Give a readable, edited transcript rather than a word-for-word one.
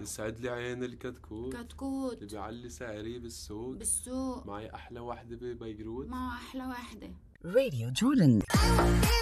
يسعد لي عين الكتكوت كتكوت اللي بيعلي سعري بالسوق. بالسوق معي أحلى وحدة ببيروت. مع أحلى واحدة. Radio Jordan.